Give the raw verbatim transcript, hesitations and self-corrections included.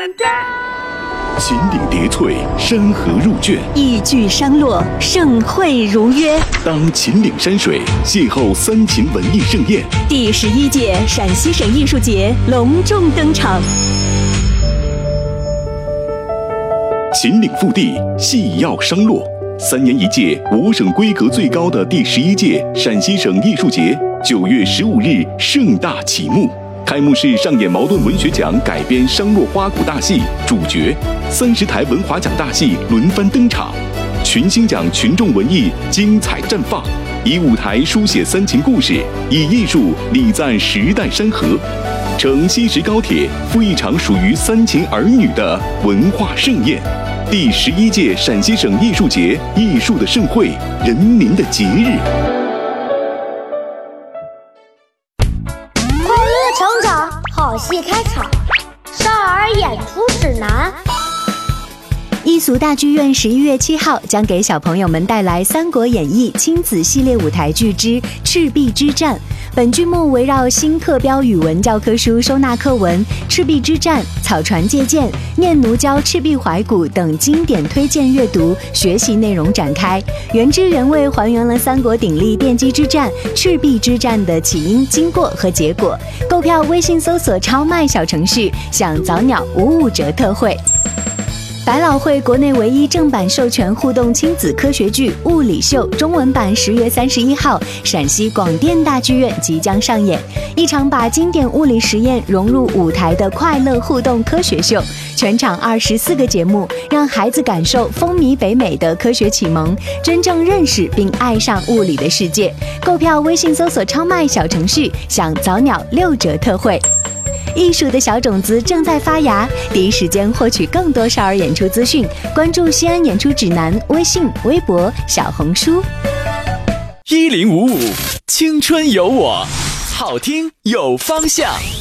秦岭叠翠，山河入卷， 一句商洛，盛会如约。 当秦岭山水邂逅三秦文艺盛宴， 第十一届陕西省艺术节隆重登场。 秦岭腹地，细药商洛，三年一届，我省规格最高的第十一届陕西省艺术节，九月十五日盛大启幕。开幕式上演茅盾文学奖改编商洛花鼓大戏，主角三十台文华奖大戏轮番登场，群星奖群众文艺精彩绽放，以舞台书写三秦故事，以艺术礼赞时代山河，乘西石高铁赴一场属于三秦儿女的文化盛宴。第十一届陕西省艺术节，艺术的盛会，人民的节日。 成长好戏开场，少儿演出指南。 艺俗大剧院十一月七号将给小朋友们带来《三国演义》亲子系列舞台剧之《赤壁之战》。本剧目围绕新课标语文教科书收纳课文《赤壁之战》、草船借箭、念奴娇·赤壁怀古等经典推荐阅读学习内容展开，原汁原味还原了三国鼎立奠基之战赤壁之战的起因、经过和结果。购票微信搜索超卖小程序，享早鸟五五折特惠。百老汇国内唯一正版授权互动亲子科学剧《物理秀》中文版十月三十一号陕西广电大剧院即将上演，一场把经典物理实验融入舞台的快乐互动科学秀。全场二十四个节目，让孩子感受风靡北美的科学启蒙，真正认识并爱上物理的世界。购票微信搜索超卖小程序，享早鸟六折特惠。艺术的小种子正在发芽，第一时间获取更多少儿演出资讯，关注西安演出指南微信、微博、小红书。 一零五五，青春有我，好听有方向。